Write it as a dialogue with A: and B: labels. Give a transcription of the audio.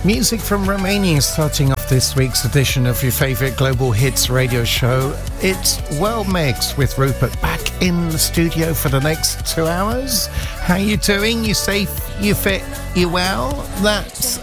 A: Music from Romania starting off this week's edition of your favourite Global Hits radio show. It's World Mix with Rupert back in the studio for the next 2 hours. How you doing? You safe? You fit? You well? That's